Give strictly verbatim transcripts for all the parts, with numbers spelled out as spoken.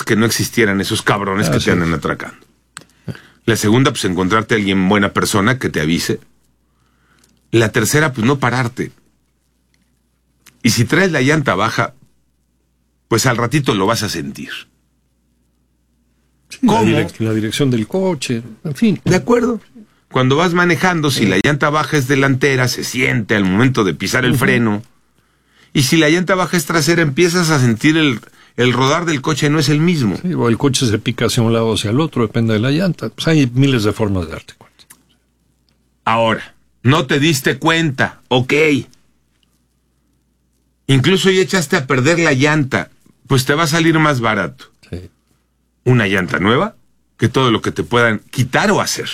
que no existieran esos cabrones ah, que sí. te andan atracando. La segunda, pues encontrarte a alguien buena persona que te avise. La tercera, pues no pararte. Y si traes la llanta baja, pues al ratito lo vas a sentir. Sí, ¿cómo? La, direc- la dirección del coche, en fin. De acuerdo. Cuando vas manejando, si la llanta baja es delantera, se siente al momento de pisar el uh-huh. freno. Y si la llanta baja es trasera, empiezas a sentir el, el rodar del coche no es el mismo. Sí, o el coche se pica hacia un lado o hacia el otro, depende de la llanta. Pues hay miles de formas de darte cuenta. Ahora, no te diste cuenta, ok. Incluso ya echaste a perder la llanta, pues te va a salir más barato. Sí. Una llanta nueva que todo lo que te puedan quitar o hacer.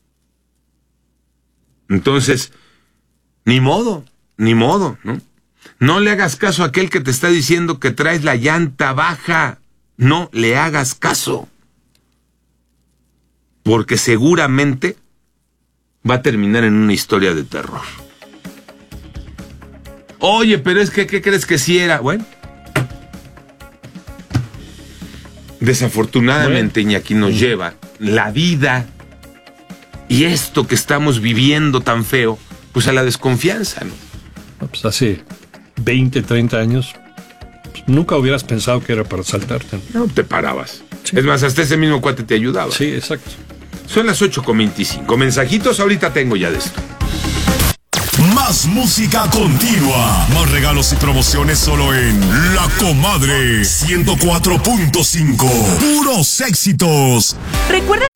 Entonces, ni modo, ni modo, ¿no? No le hagas caso a aquel que te está diciendo que traes la llanta baja. No le hagas caso. Porque seguramente va a terminar en una historia de terror. Oye, pero es que, ¿qué crees que sí era? Bueno. Desafortunadamente, bueno. Iñaki, nos lleva la vida y esto que estamos viviendo tan feo, pues a la desconfianza, ¿no? No, pues hace veinte, treinta años, pues nunca hubieras pensado que era para asaltarte. No, te parabas. Sí. Es más, hasta ese mismo cuate te ayudaba. Sí, exacto. Son las ocho con veinticinco. Mensajitos ahorita tengo ya de esto. Más música continua. Más regalos y promociones solo en La Comadre ciento cuatro punto cinco. Puros éxitos. Recuerda